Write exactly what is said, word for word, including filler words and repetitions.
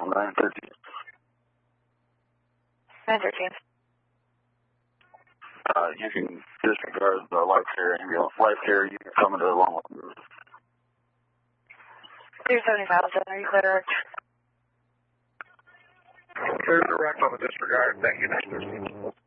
nine thirteen. nine thirteen. Uh, you can disregard the life care ambulance. Life care, you can come into the long one. three seventy-five, are you clear? Clear direct on the disregard. Thank you.